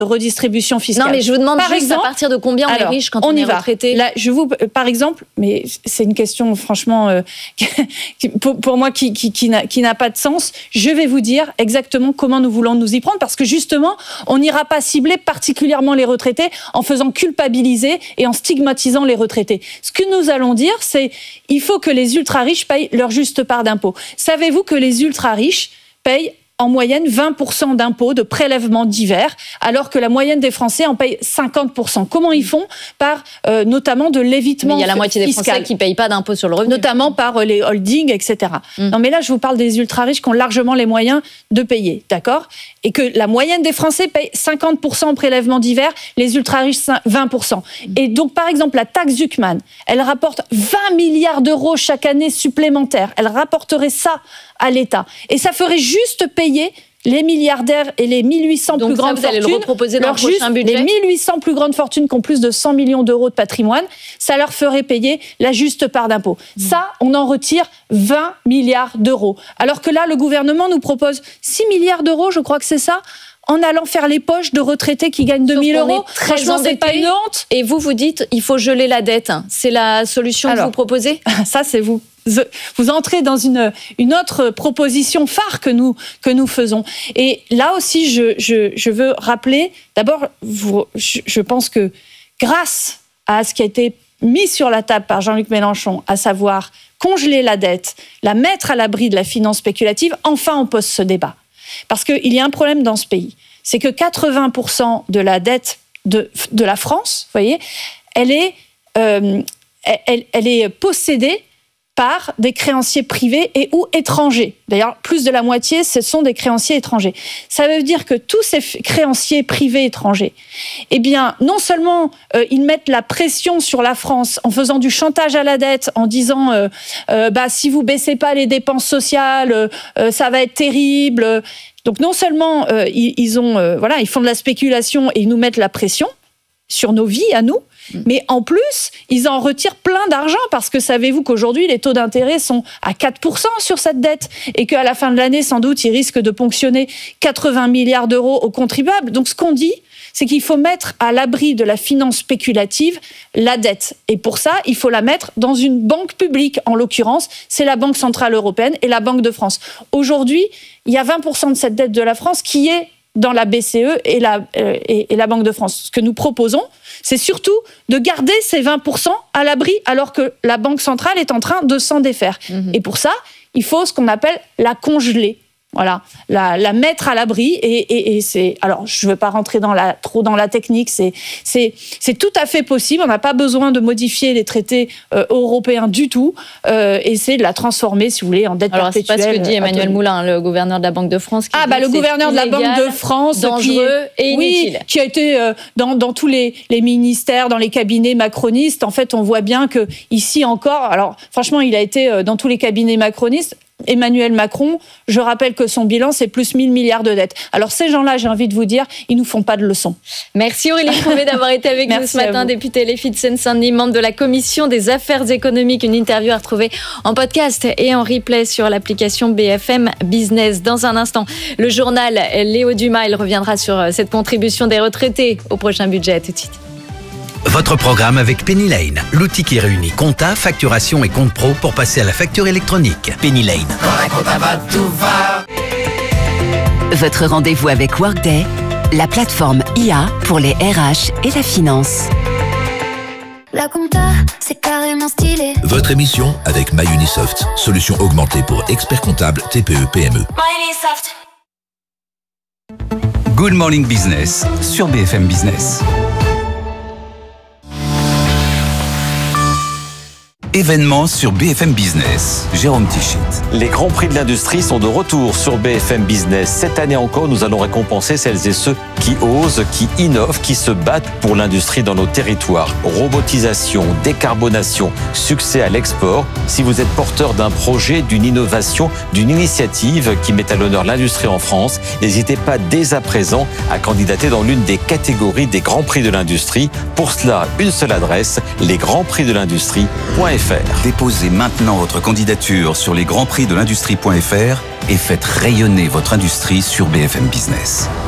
redistribution fiscale. Non, mais je vous demande juste à partir de combien on est riche quand on est retraité. Là, par exemple, mais c'est une question franchement pour moi qui n'a pas de sens. Je vais vous dire exactement comment nous voulons nous y prendre, parce que justement, on n'ira pas cibler particulièrement les retraités en faisant culpabiliser et en stigmatisant les retraités. Ce que nous allons dire, c'est il faut que les ultra-riches payent leur juste part d'impôt. Savez-vous que les ultra-riches payent en moyenne 20% d'impôts, de prélèvements divers, alors que la moyenne des Français en paye 50%. Comment ils font ? Par notamment de l'évitement fiscal. Mais il y a la moitié des Français qui ne payent pas d'impôts sur le revenu. Notamment par les holdings, etc. Non, mais là, je vous parle des ultra-riches qui ont largement les moyens de payer, d'accord ? Et que la moyenne des Français paye 50% en prélèvements divers, les ultra-riches 20%. Et donc, par exemple, la taxe Zuckman, elle rapporte 20 milliards d'euros chaque année supplémentaires. Elle rapporterait ça à l'État. Et ça ferait juste payer les milliardaires et les 1800 plus grandes fortunes. Donc ça, vous allez le reproposer dans le prochain budget. Les 1800 plus grandes fortunes qui ont plus de 100 millions d'euros de patrimoine, ça leur ferait payer la juste part d'impôt. Ça, on en retire 20 milliards d'euros. Alors que là, le gouvernement nous propose 6 milliards d'euros, je crois que c'est ça, en allant faire les poches de retraitres qui gagnent 2 000 euros. Franchement, c'est pas une honte. Et vous dites, il faut geler la dette. C'est la solution que vous proposez ? Ça, c'est vous. Vous entrez dans une autre proposition phare que nous faisons. Et là aussi, je veux rappeler, d'abord, je pense que grâce à ce qui a été mis sur la table par Jean-Luc Mélenchon, à savoir congeler la dette, la mettre à l'abri de la finance spéculative, enfin on pose ce débat. Parce qu'il y a un problème dans ce pays, c'est que 80% de la dette de la France, vous voyez, elle est possédée par des créanciers privés et ou étrangers. D'ailleurs, plus de la moitié, ce sont des créanciers étrangers. Ça veut dire que tous ces créanciers privés étrangers, eh bien, non seulement ils mettent la pression sur la France en faisant du chantage à la dette, en disant si vous baissez pas les dépenses sociales, ça va être terrible. Donc non seulement ils font de la spéculation et ils nous mettent la pression sur nos vies à nous, mais en plus, ils en retirent plein d'argent, parce que savez-vous qu'aujourd'hui, les taux d'intérêt sont à 4% sur cette dette, et qu'à la fin de l'année, sans doute, ils risquent de ponctionner 80 milliards d'euros aux contribuables. Donc ce qu'on dit, c'est qu'il faut mettre à l'abri de la finance spéculative la dette. Et pour ça, il faut la mettre dans une banque publique. En l'occurrence, c'est la Banque Centrale Européenne et la Banque de France. Aujourd'hui, il y a 20% de cette dette de la France qui est dans la BCE et la Banque de France. Ce que nous proposons, c'est surtout de garder ces 20% à l'abri, alors que la Banque centrale est en train de s'en défaire. Et pour ça, il faut ce qu'on appelle la congeler. Voilà, la mettre à l'abri, et c'est. Alors, je ne veux pas rentrer trop dans la technique. C'est tout à fait possible. On n'a pas besoin de modifier les traités européens du tout, et c'est de la transformer, si vous voulez, en dette perpétuelle. C'est pas ce que dit Emmanuel Moulin, le gouverneur de la Banque de France. Le gouverneur de la Banque de France, dangereux et inutile. Qui a été dans tous les ministères, dans les cabinets macronistes. En fait, on voit bien que ici encore. Alors, franchement, il a été dans tous les cabinets macronistes. Emmanuel Macron, je rappelle que son bilan, c'est plus 1000 milliards de dettes. Alors ces gens-là, j'ai envie de vous dire, ils nous font pas de leçons. Merci Aurélie Prouvé d'avoir été avec nous ce matin, députée LFI de Seine-Saint-Denis, membre de la Commission des Affaires économiques. Une interview à retrouver en podcast et en replay sur l'application BFM Business. Dans un instant, le journal Léo Dumas, il reviendra sur cette contribution des retraités au prochain budget. À tout de suite. Votre programme avec Penny Lane, l'outil qui réunit compta, facturation et compte pro pour passer à la facture électronique. Penny Lane. Votre rendez-vous avec Workday, la plateforme IA pour les RH et la finance. La compta, c'est carrément stylé. Votre émission avec MyUnisoft, solution augmentée pour experts comptables TPE-PME. MyUnisoft. Good Morning Business sur BFM Business. Événements sur BFM Business. Jérôme Tichit. Les Grands Prix de l'industrie sont de retour sur BFM Business. Cette année encore, nous allons récompenser celles et ceux qui osent, qui innovent, qui se battent pour l'industrie dans nos territoires. Robotisation, décarbonation, succès à l'export. Si vous êtes porteur d'un projet, d'une innovation, d'une initiative qui met à l'honneur l'industrie en France, n'hésitez pas dès à présent à candidater dans l'une des catégories des Grands Prix de l'industrie. Pour cela, une seule adresse, lesgrandsprixdelindustrie.fr. Déposez maintenant votre candidature sur lesgrandsprixdelindustrie.fr et faites rayonner votre industrie sur BFM Business.